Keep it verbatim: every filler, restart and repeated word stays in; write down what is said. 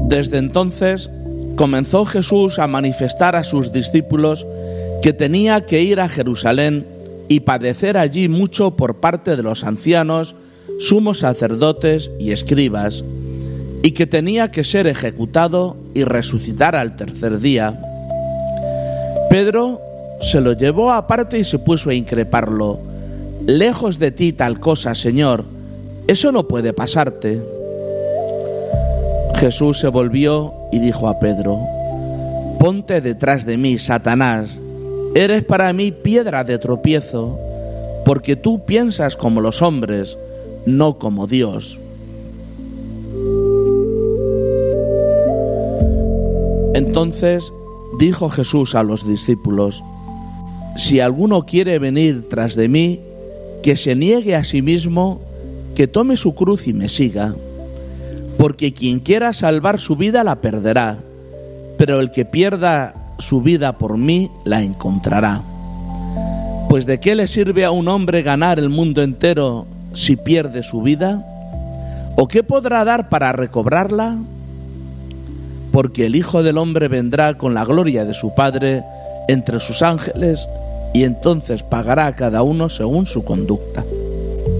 Desde entonces comenzó Jesús a manifestar a sus discípulos que tenía que ir a Jerusalén y padecer allí mucho por parte de los ancianos, sumos sacerdotes y escribas, y que tenía que ser ejecutado y resucitar al tercer día. Pedro se lo llevó aparte y se puso a increparlo: «Lejos de ti tal cosa, Señor, eso no puede pasarte». Jesús se volvió y dijo a Pedro: «Ponte detrás de mí, Satanás, eres para mí piedra de tropiezo, porque tú piensas como los hombres, no como Dios». Entonces dijo Jesús a los discípulos: «Si alguno quiere venir tras de mí, que se niegue a sí mismo, que tome su cruz y me siga. Porque quien quiera salvar su vida la perderá, pero el que pierda su vida por mí la encontrará. Pues ¿de qué le sirve a un hombre ganar el mundo entero si pierde su vida? ¿O qué podrá dar para recobrarla? Porque el Hijo del Hombre vendrá con la gloria de su Padre entre sus ángeles, y entonces pagará a cada uno según su conducta».